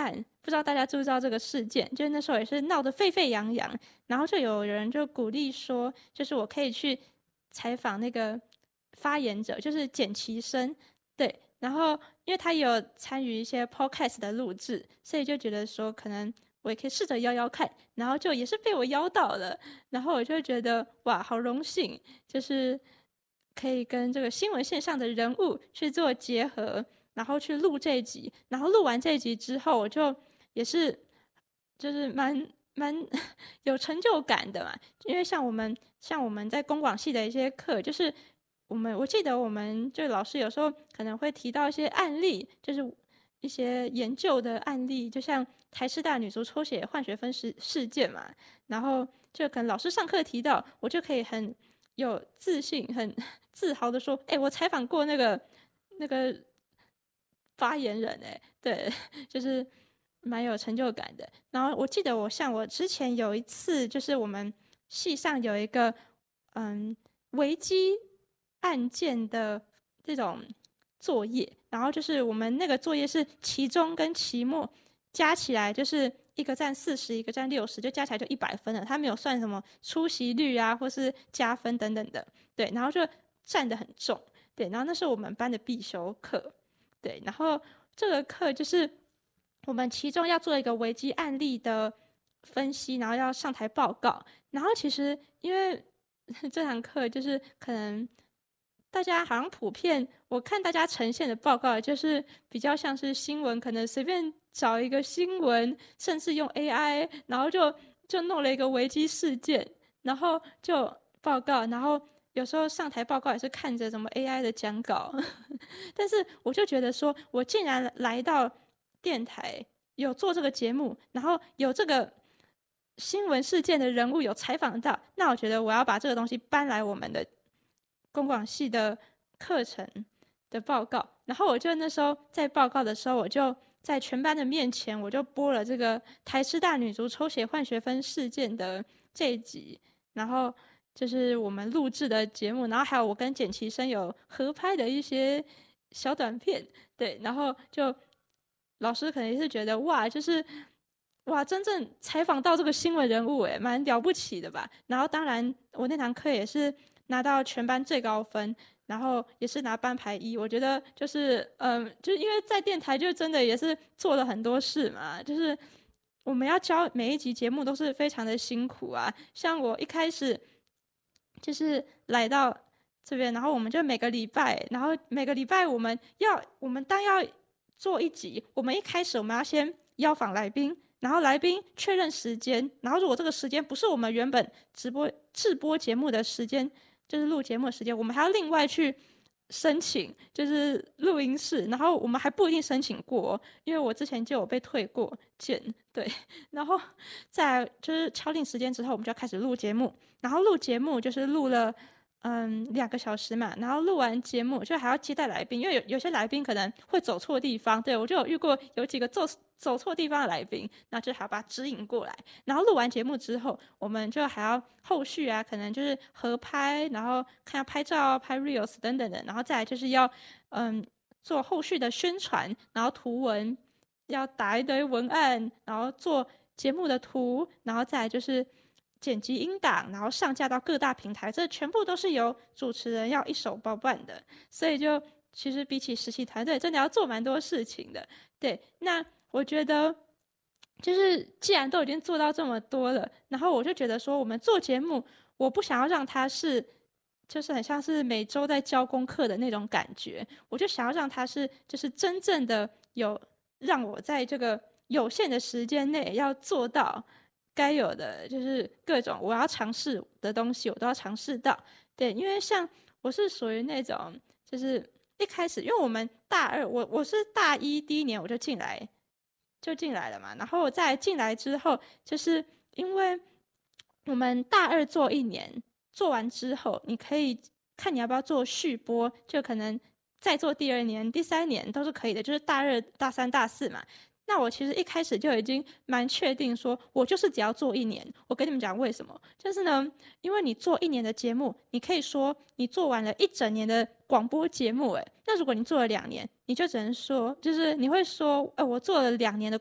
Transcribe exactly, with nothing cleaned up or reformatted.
案，不知道大家知不知道这个事件，就是那时候也是闹得沸沸扬扬，然后就有人就鼓励说，就是我可以去采访那个发言者，就是简其生，对，然后因为他有参与一些 podcast 的录制，所以就觉得说可能我也可以试着邀邀看，然后就也是被我邀到了，然后我就觉得哇，好荣幸，就是可以跟这个新闻线上的人物去做结合，然后去录这一集，然后录完这一集之后，我就也是就是蛮蛮有成就感的嘛，因为像我们像我们在公广系的一些课，就是我们我记得我们就老师有时候可能会提到一些案例，就是一些研究的案例，就像台师大女足抽血换学分事事件嘛，然后就可能老师上课提到，我就可以很有自信、很自豪的说：“哎、欸，我采访过那个那个发言人、欸，哎，对，就是蛮有成就感的。”然后我记得我像我之前有一次，就是我们系上有一个嗯危机案件的这种作业，然后就是我们那个作业是期中跟期末加起来就是一个占四十，一个占六十，就加起来就一百分了。他没有算什么出席率啊，或是加分等等的，对，然后就占得很重，对，然后那是我们班的必修课，对，然后这个课就是我们其中要做一个危机案例的分析，然后要上台报告，然后其实因为这堂课就是可能大家好像普遍，我看大家呈现的报告就是比较像是新闻，可能随便找一个新闻，甚至用 A I， 然后就就弄了一个危机事件，然后就报告，然后有时候上台报告也是看着什么 A I 的讲稿，但是我就觉得说，我竟然来到电台有做这个节目，然后有这个新闻事件的人物有采访到，那我觉得我要把这个东西搬来我们的公广系的课程的报告，然后我就那时候在报告的时候，我就在全班的面前，我就播了这个台师大女足抽血换学分事件的这一集，然后就是我们录制的节目，然后还有我跟简其生有合拍的一些小短片，对，然后就老师可能也是觉得哇，就是哇，真正采访到这个新闻人物，哎，蛮了不起的吧？然后当然我那堂课也是拿到全班最高分，然后也是拿班排一。我觉得就是嗯，就因为在电台就真的也是做了很多事嘛，就是我们要教每一集节目都是非常的辛苦啊。像我一开始就是来到这边，然后我们就每个礼拜，然后每个礼拜我们要我们当要做一集，我们一开始我们要先邀访来宾。然后来宾确认时间，然后如果这个时间不是我们原本直播制播节目的时间，就是录节目的时间，我们还要另外去申请，就是录音室，然后我们还不一定申请过，因为我之前就有被退过件，对，然后在就是敲定时间之后，我们就要开始录节目，然后录节目就是录了嗯两个小时嘛，然后录完节目就还要接待来宾，因为有有些来宾可能会走错地方，对我就有遇过有几个走走错地方的来宾，那就还要把他指引过来。然后录完节目之后，我们就还要后续啊，可能就是合拍，然后看要拍照、拍 reels 等等的，然后再来就是要嗯做后续的宣传，然后图文要打一堆文案，然后做节目的图，然后再来就是剪辑音档，然后上架到各大平台，这全部都是由主持人要一手包办的，所以就其实比起实习团队，真的要做蛮多事情的。对，那我觉得就是既然都已经做到这么多了，然后我就觉得说，我们做节目，我不想要让它是就是很像是每周在教功课的那种感觉，我就想要让它是就是真正的有让我在这个有限的时间内要做到该有的，就是各种我要尝试的东西，我都要尝试到。对，因为像我是属于那种就是一开始，因为我们大二，我我是大一第一年我就进来。就进来了嘛，然后在进来之后，就是因为我们大二做一年，做完之后，你可以看你要不要做续播，就可能再做第二年、第三年都是可以的，就是大二、大三、大四嘛。那我其实一开始就已经蛮确定说，我就是只要做一年。我跟你们讲为什么，就是呢，因为你做一年的节目，你可以说你做完了一整年的广播节目，哎，那如果你做了两年，你就只能说，就是你会说，哎，我做了两年的